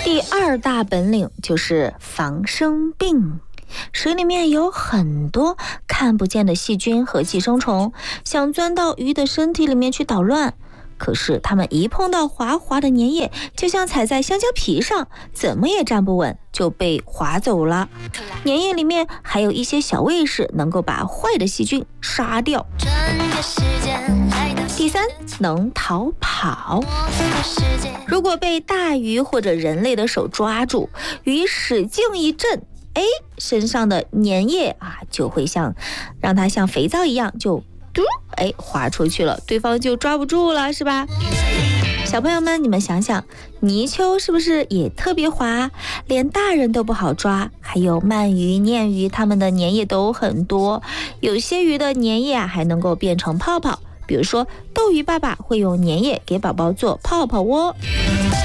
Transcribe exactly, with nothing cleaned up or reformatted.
第二大本领就是防生病。水里面有很多看不见的细菌和寄生虫，想钻到鱼的身体里面去捣乱。可是它们一碰到滑滑的粘液，就像踩在香蕉皮上，怎么也站不稳，就被滑走了。粘液里面还有一些小卫士，能够把坏的细菌杀掉。第三，能逃跑。如果被大鱼或者人类的手抓住，鱼使劲一震，哎，身上的粘液啊就会像让它像肥皂一样就嘟哎滑出去了，对方就抓不住了，是吧？小朋友们，你们想想，泥鳅是不是也特别滑，连大人都不好抓？还有鳗鱼、鲶鱼，它们的粘液都很多，有些鱼的粘液啊还能够变成泡泡，比如说斗鱼爸爸会用粘液给宝宝做泡泡窝。